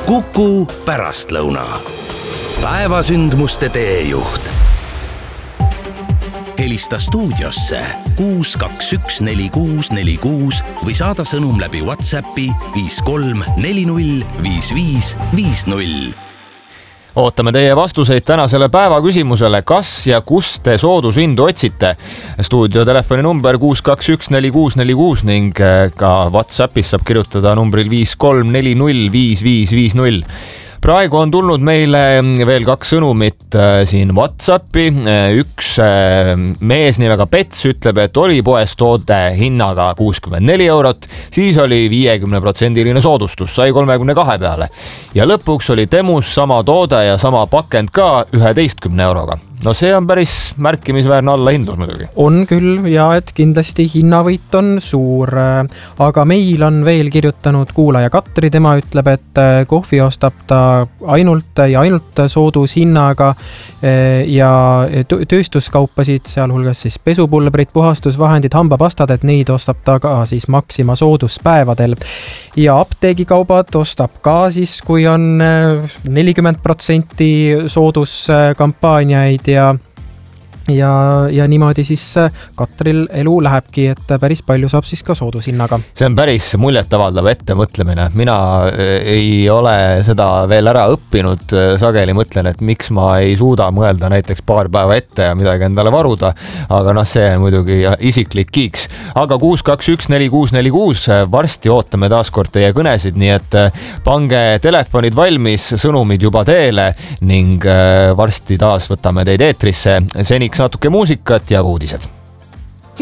Kuku pärastlõuna. Päevasündmuste teejuht. Helista stuudiosse 6214646 või saada sõnum läbi WhatsAppi 53405550. Ootame teie vastuseid tänasele päevaküsimusele, kas ja kus te soodushindu otsite. Stuudio telefoni number 6214646 ning ka WhatsAppis saab kirjutada numbril 53405550. Praegu on tulnud meile veel 2 sõnumit siin WhatsAppi. Üks mees nimega Pets ütleb, et oli poes toode hinnaga 64 €, siis oli 50% soodustus, sai 32 peale. Ja lõpuks oli Temus sama toode ja sama pakend ka 11 €. No see on päris märkimisväärne allahindlus muidugi. On küll ja et kindlasti hinnavõit on suur, aga meil on veel kirjutanud kuulaja Katri, tema ütleb, et kohvi ostab ta ainult soodushinnaga ja tööstuskaupasid, sealhulgas siis pesupulbrid, puhastusvahendid, hambapastad, et neid ostab ta ka siis Maxima sooduspäevadel. Ja apteegikaubad ostab ka siis, kui on 40% sooduskampaaniaid ja niimoodi siis Katril elu lähebki, et päris palju saab siis ka soodushinnaga. See on päris muljetavaldav ettemõtlemine. Mina ei ole seda veel ära õppinud. Sageli mõtlen, et miks ma ei suuda mõelda näiteks paar päeva ette ja midagi endale varuda, aga see on muidugi isiklik kiiks. Aga 6214646 varsti ootame taas kord teie kõnesid, nii et pange telefonid valmis, sõnumid juba teele ning varsti taas võtame teid eetrisse. Seniks natuke muusikat ja uudised.